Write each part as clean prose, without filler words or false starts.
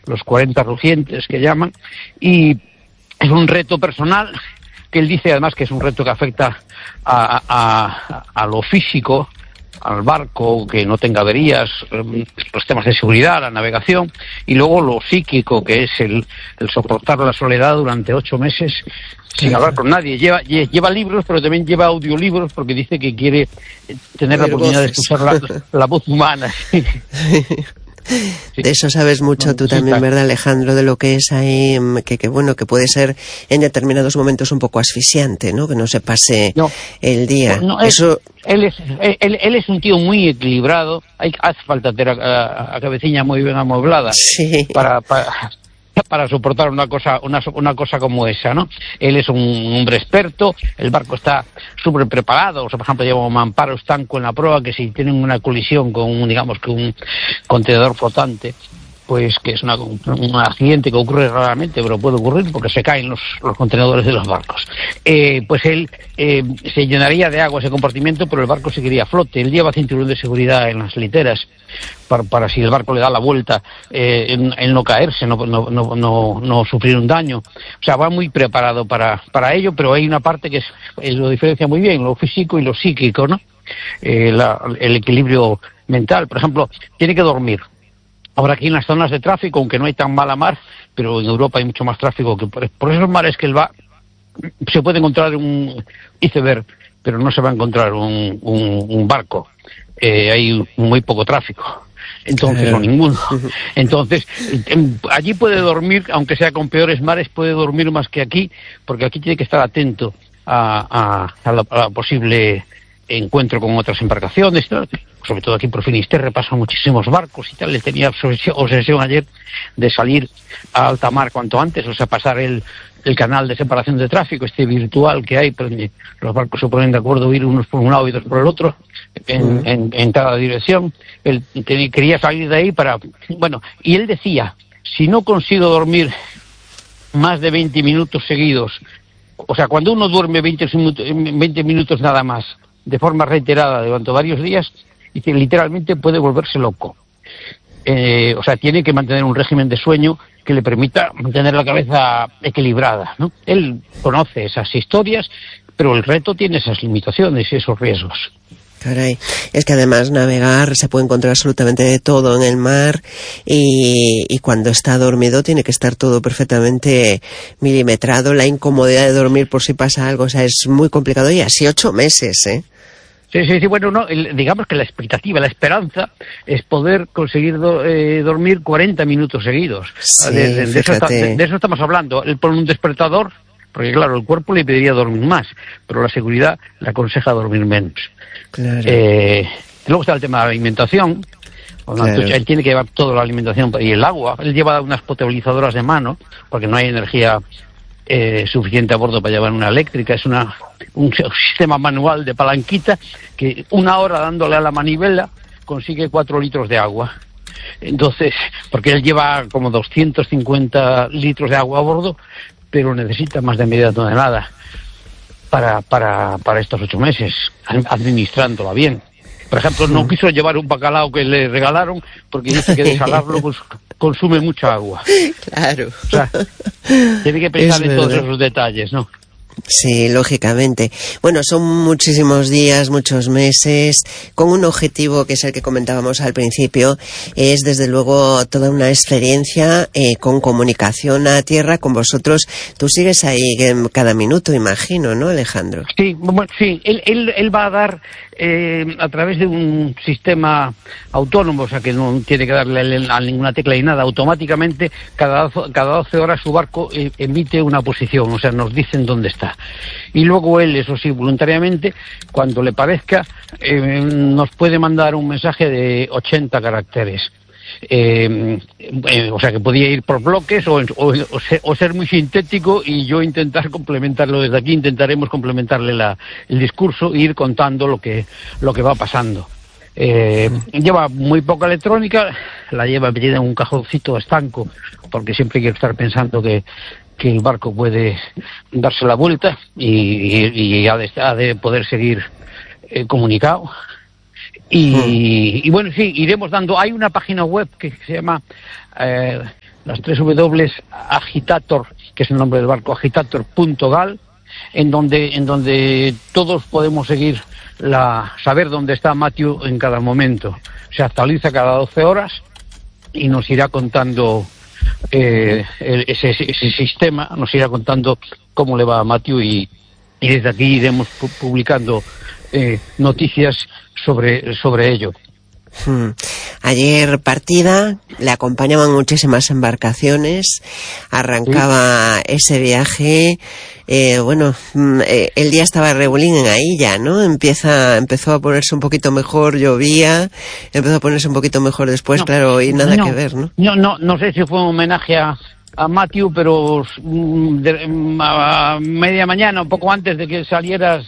los 40 rugientes que llaman, y es un reto personal que él dice además que es un reto que afecta a lo físico, al barco, que no tenga averías, los temas de seguridad, la navegación, y luego lo psíquico, que es el soportar la soledad durante 8 meses sin hablar con nadie. Lleva libros, pero también lleva audiolibros, porque dice que quiere tener la oportunidad de escuchar la voz humana. De eso sabes mucho tú también, ¿verdad, Alejandro? De lo que es ahí, que bueno, que puede ser en determinados momentos un poco asfixiante, ¿no? Que no se pase el día. Él es un tío muy equilibrado. Hace falta tener a cabecilla muy bien amueblada para soportar una cosa como esa, ¿no? Él es un hombre experto, el barco está súper preparado. O sea, por ejemplo, lleva un mamparo estanco en la proa, que si tienen una colisión con un contenedor flotante, pues que es un accidente que ocurre raramente, pero puede ocurrir porque se caen los contenedores de los barcos. Pues él se llenaría de agua ese compartimiento, pero el barco seguiría a flote. Él lleva cinturón de seguridad en las literas para si el barco le da la vuelta, en no caerse, no sufrir un daño. O sea, va muy preparado para ello, pero hay una parte que lo diferencia muy bien, lo físico y lo psíquico, ¿no? El equilibrio mental. Por ejemplo, tiene que dormir. Ahora aquí en las zonas de tráfico, aunque no hay tan mala mar, pero en Europa hay mucho más tráfico que por esos mares que él va, se puede encontrar un iceberg, pero no se va a encontrar un barco. Hay muy poco tráfico, entonces o ninguno. Entonces allí puede dormir, aunque sea con peores mares, puede dormir más que aquí, porque aquí tiene que estar atento a la posible encuentro con otras embarcaciones, ¿no? Sobre todo aquí por Finisterre pasan muchísimos barcos y tal. Le tenía obsesión ayer de salir a alta mar cuanto antes, o sea, pasar el canal de separación de tráfico, virtual que hay, pero los barcos se ponen de acuerdo, ir unos por un lado y otros por el otro, en cada dirección. Él quería salir de ahí y él decía, si no consigo dormir más de 20 minutos seguidos, o sea, cuando uno duerme 20 minutos nada más, de forma reiterada durante varios días, dice, literalmente puede volverse loco. O sea, tiene que mantener un régimen de sueño que le permita mantener la cabeza equilibrada, ¿no? Él conoce esas historias, pero el reto tiene esas limitaciones y esos riesgos. Caray, es que además navegar se puede encontrar absolutamente de todo en el mar y cuando está dormido tiene que estar todo perfectamente milimetrado. La incomodidad de dormir por si pasa algo, o sea, es muy complicado, y así 8 meses, ¿eh? Sí, bueno, digamos que la expectativa, la esperanza es poder conseguir dormir 40 minutos seguidos. Sí, de eso estamos hablando. Él pone un despertador, porque claro, el cuerpo le pediría dormir más, pero la seguridad le aconseja dormir menos. Claro. Luego está el tema de la alimentación. Claro. Él tiene que llevar toda la alimentación y el agua. Él lleva unas potabilizadoras de mano, porque no hay energía suficiente a bordo para llevar una eléctrica. Es un sistema manual de palanquita que 1 hora dándole a la manivela consigue 4 litros de agua. Entonces, porque él lleva como 250 litros de agua a bordo, pero necesita más de media tonelada para estos 8 meses, administrándola bien. Por ejemplo, no quiso llevar un bacalao que le regalaron porque dice que desalarlo pues, consume mucha agua. Claro. O sea, tiene que pensar en todos esos detalles, ¿no? Sí, lógicamente. Bueno, son muchísimos días, muchos meses, con un objetivo que es el que comentábamos al principio. Es desde luego toda una experiencia con comunicación a tierra con vosotros. Tú sigues ahí cada minuto, imagino, ¿no, Alejandro? Sí, bueno, sí. Él va a dar a través de un sistema autónomo, o sea que no tiene que darle a ninguna tecla ni nada. Automáticamente cada 12 horas su barco emite una posición, o sea, nos dicen dónde está. Y luego él, eso sí, voluntariamente, cuando le parezca, nos puede mandar un mensaje de 80 caracteres. O sea que podía ir por bloques o ser muy sintético y yo intentar complementarlo desde aquí. Intentaremos complementarle el discurso e ir contando lo que va pasando. Lleva muy poca electrónica, la lleva metida en un cajoncito estanco, porque siempre hay que estar pensando que el barco puede darse la vuelta y ha de poder seguir comunicado. Y bueno, sí, iremos dando. Hay una página web que se llama las 3 W Agitator, que es el nombre del barco, agitator.gal, en donde todos podemos saber dónde está Matthew en cada momento. Se actualiza cada 12 horas y nos irá contando ese sistema, nos irá contando cómo le va a Matthew, y desde aquí iremos publicando noticias sobre ello. Ayer partida, le acompañaban muchísimas embarcaciones, arrancaba ese viaje, el día estaba regulín en Ailla, ¿no? Empezó a ponerse un poquito mejor, llovía, empezó a ponerse un poquito mejor después, claro, y nada que ver, ¿no? No sé si fue un homenaje a Matthew, pero a media mañana, un poco antes de que salieras,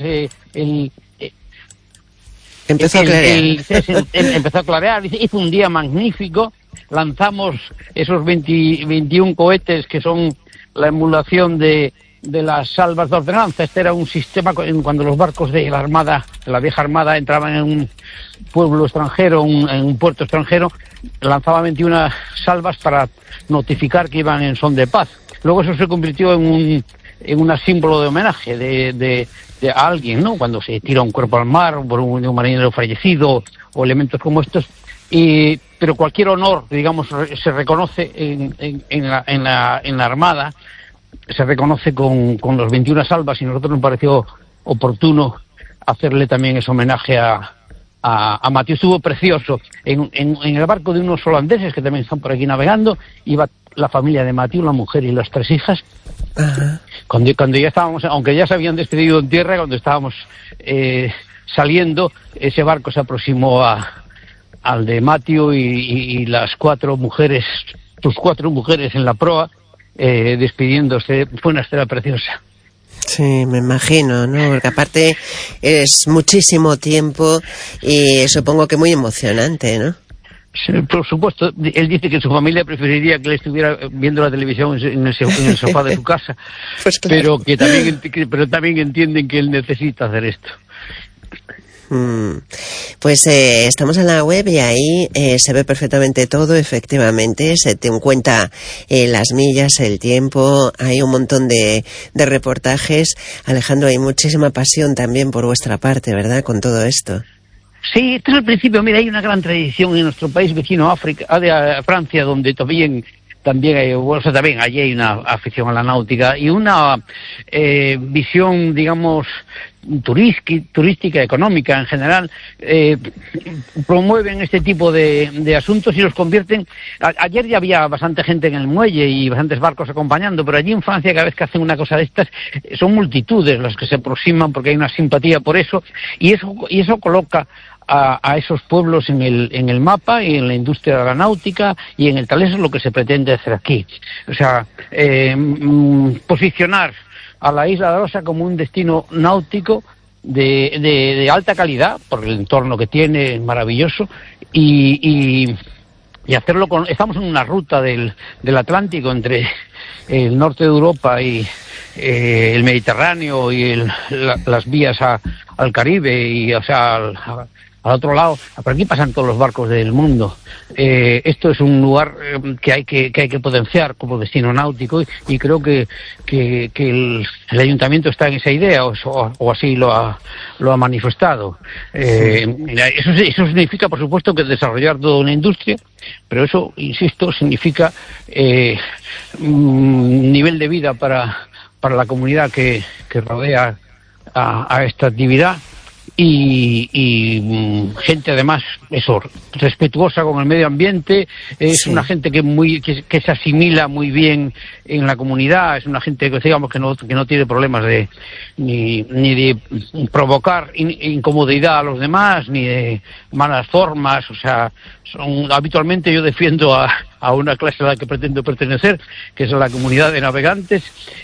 empezó a clarear. Empezó a clarear, hizo un día magnífico, lanzamos esos 21 cohetes que son la emulación de las salvas de ordenanza. Este era un sistema cuando los barcos de la Armada, de la vieja Armada, entraban en un pueblo extranjero, en un puerto extranjero, lanzaban 21 salvas para notificar que iban en son de paz. Luego eso se convirtió en un símbolo de homenaje de a alguien, ¿no? Cuando se tira un cuerpo al mar por un marinero fallecido o elementos como estos. Pero cualquier honor, digamos, se reconoce en la Armada, se reconoce con los 21 salvas, y a nosotros nos pareció oportuno hacerle también ese homenaje a Matthew. Estuvo precioso. En el barco de unos holandeses que también están por aquí navegando, iba la familia de Matthew, la mujer y las 3 hijas. Ajá. Cuando ya estábamos, aunque ya se habían despedido en tierra, cuando estábamos saliendo, ese barco se aproximó al de Matthew y las 4 mujeres, sus 4 mujeres en la proa, despidiéndose. Fue una escena preciosa. Sí, me imagino, ¿no? Porque aparte es muchísimo tiempo y supongo que muy emocionante, ¿no? Por supuesto, él dice que su familia preferiría que él estuviera viendo la televisión en el sofá de su casa, pues claro. pero también entienden que él necesita hacer esto. Pues estamos en la web y ahí se ve perfectamente todo, efectivamente, se te cuenta las millas, el tiempo, hay un montón de reportajes. Alejandro, hay muchísima pasión también por vuestra parte, ¿verdad?, con todo esto. Sí, esto es el principio. Mira, hay una gran tradición en nuestro país vecino, Francia, donde también allí hay una afición a la náutica y una visión, digamos, turística, económica en general. Promueven este tipo de asuntos y los convierten. Ayer ya había bastante gente en el muelle y bastantes barcos acompañando, pero allí en Francia, cada vez que hacen una cosa de estas, son multitudes las que se aproximan porque hay una simpatía por eso, y eso coloca a esos pueblos en el mapa y en la industria de la náutica y en el tal. Eso es lo que se pretende hacer aquí. O sea, posicionar a la isla de Arosa como un destino náutico de alta calidad, por el entorno que tiene, maravilloso, y hacerlo estamos en una ruta del Atlántico entre el norte de Europa y el Mediterráneo y las vías al Caribe, y o sea al otro lado. Por aquí pasan todos los barcos del mundo. Esto es un lugar que hay que potenciar como destino náutico, y creo que el ayuntamiento está en esa idea, o así lo ha manifestado. Eso significa, por supuesto, que desarrollar toda una industria, pero eso, insisto, significa nivel de vida para la comunidad que rodea a esta actividad. Y gente, además, eso, respetuosa con el medio ambiente. Es una gente que se asimila muy bien en la comunidad. Es una gente que, digamos, que no tiene problemas ni de provocar incomodidad a los demás, ni de malas formas. O sea, habitualmente yo defiendo a una clase a la que pretendo pertenecer, que es la comunidad de navegantes,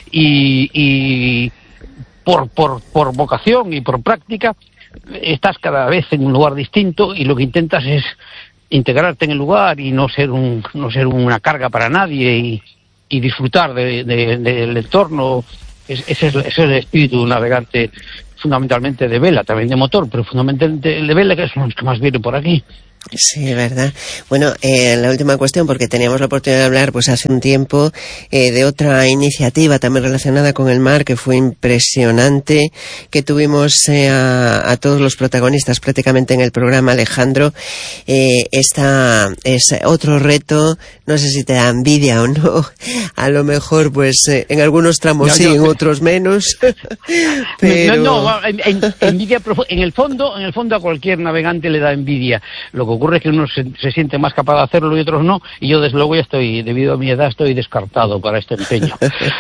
y por vocación y por práctica estás cada vez en un lugar distinto, y lo que intentas es integrarte en el lugar y no ser una carga para nadie, y disfrutar del entorno. Ese es el espíritu de un navegante, fundamentalmente de vela, también de motor, pero fundamentalmente de vela, que son los que más vienen por aquí. Sí, verdad. Bueno, la última cuestión, porque teníamos la oportunidad de hablar pues hace un tiempo de otra iniciativa también relacionada con el mar, que fue impresionante, que tuvimos a todos los protagonistas prácticamente en el programa, Alejandro. Esta es otro reto, no sé si te da envidia o no, a lo mejor pues en algunos tramos no, sí, en otros menos. Pero... envidia, en el fondo a cualquier navegante le da envidia. Lo que ocurre es que uno se siente más capaz de hacerlo y otros no, y yo desde luego ya estoy, debido a mi edad, estoy descartado para este empeño.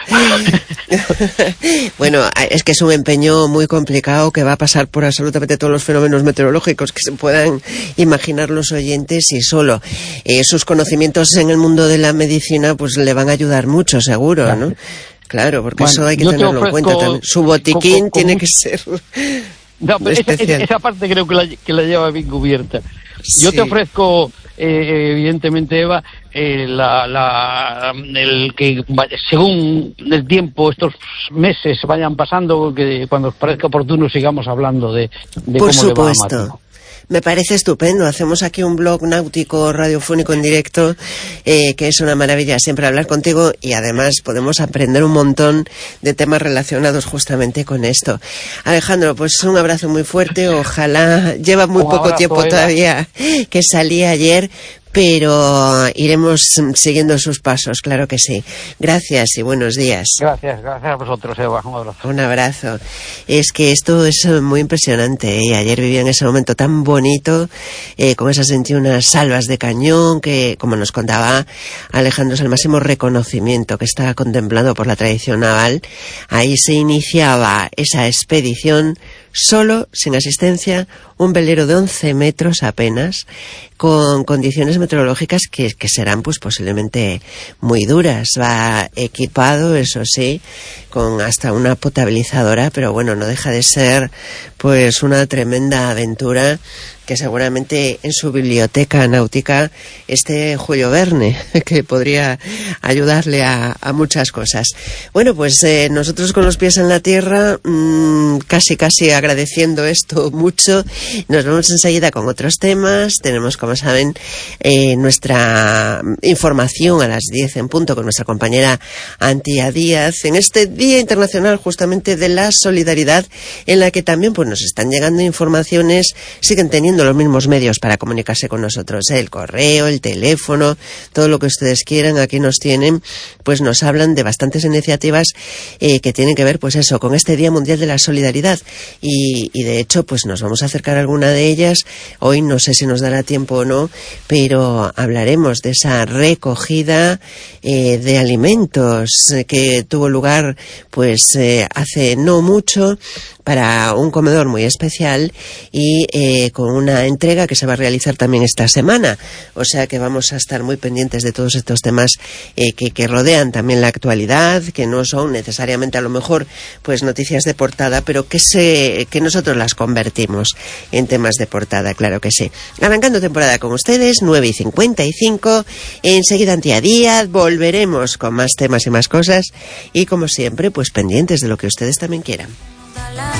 Bueno, es que es un empeño muy complicado que va a pasar por absolutamente todos los fenómenos meteorológicos que se puedan imaginar los oyentes, y solo sus conocimientos en el mundo de la medicina pues le van a ayudar mucho, seguro, claro, ¿no? Claro, porque bueno, eso hay que tenerlo en cuenta también. Su botiquín tiene que ser... No, pero esa parte creo que la lleva bien cubierta. Yo sí te ofrezco, evidentemente, Eva, el que según el tiempo, estos meses vayan pasando, que cuando os parezca oportuno sigamos hablando de por cómo supuesto. Le va a Máximo. Me parece estupendo. Hacemos aquí un blog náutico radiofónico en directo, que es una maravilla siempre hablar contigo, y además podemos aprender un montón de temas relacionados justamente con esto. Alejandro, pues un abrazo muy fuerte. Ojalá, lleva muy poco tiempo todavía que salí ayer, pero iremos siguiendo sus pasos, claro que sí. Gracias y buenos días. Gracias a vosotros, Eva. Un abrazo. Un abrazo. Es que esto es muy impresionante, ¿eh? Ayer viví en ese momento tan bonito, con esas 21 salvas de cañón, que, como nos contaba Alejandro, es el máximo reconocimiento que está contemplado por la tradición naval. Ahí se iniciaba esa expedición solo, sin asistencia, un velero de 11 metros apenas, con condiciones meteorológicas que serán pues posiblemente muy duras. Va equipado, eso sí, con hasta una potabilizadora, pero bueno, no deja de ser pues una tremenda aventura, que seguramente en su biblioteca náutica esté Julio Verne, que podría ayudarle a muchas cosas. Bueno, pues nosotros con los pies en la tierra, casi agradeciendo esto mucho. Nos vemos enseguida con otros temas. Tenemos, como saben, nuestra información a las 10 en punto con nuestra compañera Antía Díaz, en este Día Internacional justamente de la Solidaridad, en la que también pues nos están llegando informaciones, siguen teniendo los mismos medios para comunicarse con nosotros, el correo, el teléfono, todo lo que ustedes quieran, aquí nos tienen, pues nos hablan de bastantes iniciativas que tienen que ver, pues eso, con este Día Mundial de la Solidaridad, y de hecho pues nos vamos a acercar a alguna de ellas. Hoy no sé si nos dará tiempo o no, pero hablaremos de esa recogida de alimentos que tuvo lugar pues hace no mucho, para un comedor muy especial, y con una entrega que se va a realizar también esta semana. O sea que vamos a estar muy pendientes de todos estos temas que rodean también la actualidad, que no son necesariamente a lo mejor pues noticias de portada, pero que nosotros las convertimos en temas de portada, claro que sí. Arrancando temporada con ustedes, 9:55, enseguida Antía Díaz, volveremos con más temas y más cosas, y como siempre pues pendientes de lo que ustedes también quieran.